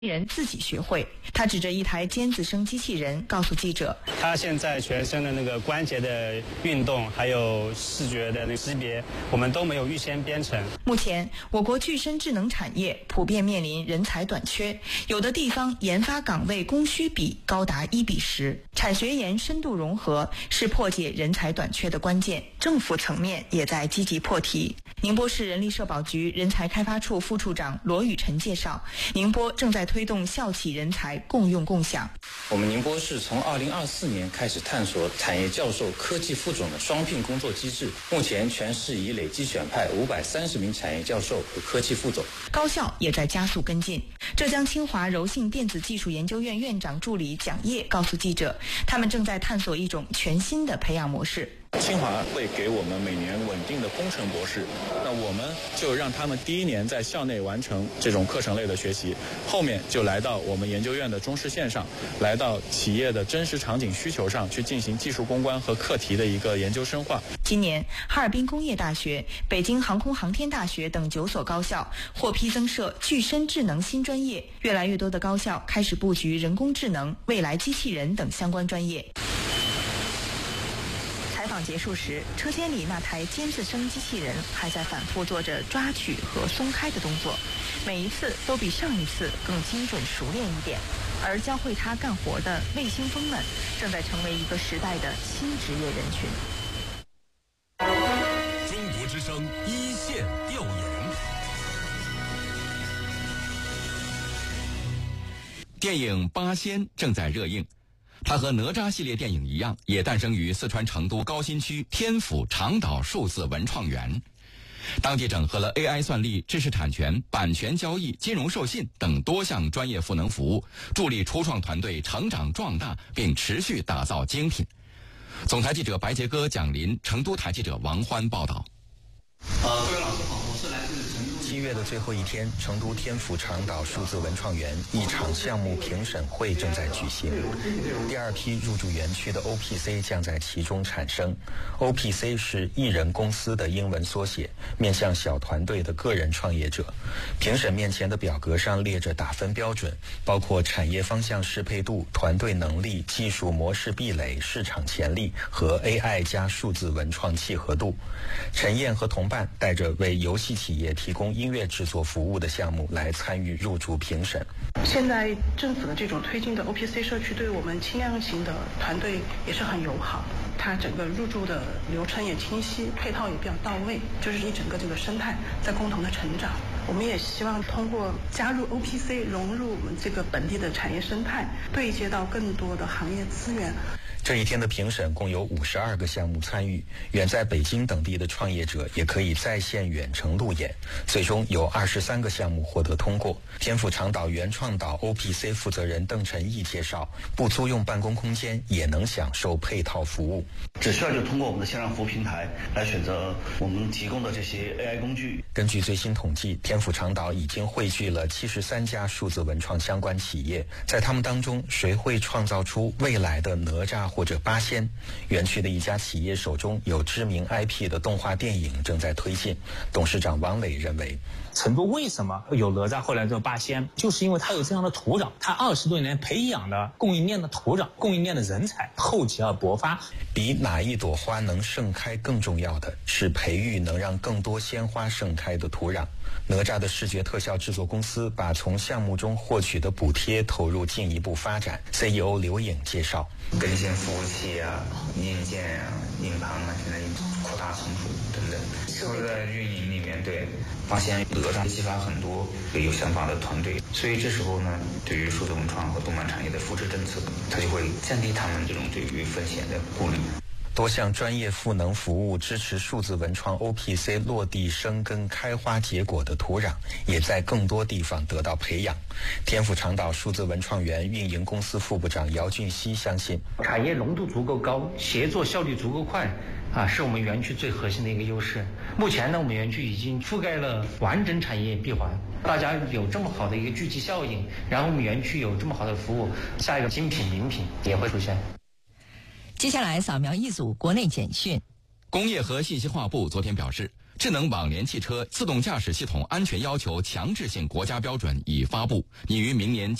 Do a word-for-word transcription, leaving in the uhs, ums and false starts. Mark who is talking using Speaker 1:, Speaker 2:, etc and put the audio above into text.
Speaker 1: 人自己学会。他指着一台尖子生机器人告诉记者，
Speaker 2: 他现在全身的那个关节的运动还有视觉的那个识别，我们都没有预先编程。
Speaker 1: 目前我国具身智能产业普遍面临人才短缺，有的地方研发岗位供需比高达一比十，产学研深度融合是破解人才短缺的关键，政府层面也在积极破题。宁波市人力社保局人才开发处副处长罗雨辰介绍，宁波正在推动校企人才共用共享。
Speaker 3: 我们宁波市从二零二四年开始探索产业教授、科技副总的双聘工作机制，目前全市已累计选派五百三十名产业教授和科技副总。
Speaker 1: 高校也在加速跟进。浙江清华柔信电子技术研究院院长助理蒋烨告诉记者，他们正在探索一种全新的培养模式。
Speaker 4: 清华会给我们每年稳定的工程博士，那我们就让他们第一年在校内完成这种课程类的学习，后面就来到我们研究院的中试线上，来到企业的真实场景需求上去进行技术攻关和课题的一个研究深化。
Speaker 1: 今年，哈尔滨工业大学、北京航空航天大学等九所高校获批增设具身智能新专业，越来越多的高校开始布局人工智能、未来机器人等相关专业。采访结束时，车间里那台尖子生机器人还在反复做着抓取和松开的动作，每一次都比上一次更精准熟练一点。而教会他干活的卫星蜂们，正在成为一个时代的新职业人群。
Speaker 5: 中国之声一线调研。电影《八仙》正在热映。它和哪吒系列电影一样，也诞生于四川成都高新区天府长岛数字文创园。当地整合了 A I 算力、知识产权、版权交易、金融授信等多项专业赋能服务，助力初创团队成长壮大，并持续打造精品。总台记者白杰哥、蒋林，成都台记者王欢报道。
Speaker 6: 呃，各位老师好，我是来自成都。
Speaker 7: 七月的最后一天，成都天府长岛数字文创园一场项目评审会正在举行。第二批入驻园区的 O P C 将在其中产生。O P C 是艺人公司的英文缩写，面向小团队的个人创业者。评审面前的表格上列着打分标准，包括产业方向适配度、团队能力、技术模式壁垒、市场潜力和 A I 加数字文创契合度。陈燕和同伴带着为游戏企业提供音乐制作服务的项目来参与入驻评审。
Speaker 8: 现在政府的这种推进的 O P C 社区对我们轻量型的团队也是很友好，它整个入驻的流程也清晰，配套也比较到位，就是一整个这个生态在共同的成长。我们也希望通过加入 O P C， 融入我们这个本地的产业生态，对接到更多的行业资源。
Speaker 7: 这一天的评审共有五十二个项目参与，远在北京等地的创业者也可以在线远程路演，最终有二十三个项目获得通过。天府长岛原创岛 O P C 负责人邓晨毅介绍，不租用办公空间也能享受配套服务，
Speaker 6: 只需要就通过我们的线上服务平台来选择我们提供的这些 A I 工具。
Speaker 7: 根据最新统计，天府长岛已经汇聚了七十三家数字文创相关企业，在他们当中，谁会创造出未来的哪吒或者八仙？园区的一家企业手中有知名 I P 的动画电影正在推进。董事长王磊认为，
Speaker 9: 成都为什么有哪吒后来这八仙，就是因为它有这样的土壤，它二十多年培养的供应链的土壤、供应链的人才，厚积而薄发。
Speaker 7: 比哪一朵花能盛开更重要的是培育能让更多鲜花盛开的土壤。哪吒的视觉特效制作公司把从项目中获取的补贴投入进一步发展。C E O 刘颖介绍，
Speaker 10: 更新服务器啊、硬件啊、硬盘啊，现在扩大存储等等，都在运营里面。对，发现哪吒激发很多有想法的团队，所以这时候呢，对于数字文创和动漫产业的扶持政策，它就会降低他们这种对于风险的顾虑。
Speaker 7: 多项专业赋能服务支持数字文创 O P C 落地生根开花结果的土壤，也在更多地方得到培养。天府长岛数字文创园运营公司副部长姚俊熙相信，
Speaker 11: 产业浓度足够高，协作效率足够快啊，是我们园区最核心的一个优势。目前呢，我们园区已经覆盖了完整产业闭环，大家有这么好的一个聚集效应，然后我们园区有这么好的服务，下一个精品名品也会出现。
Speaker 12: 接下来扫描一组国内简讯。
Speaker 5: 工业和信息化部昨天表示， 智能网联汽车自动驾驶系统安全要求强制性国家标准已发布，拟于明年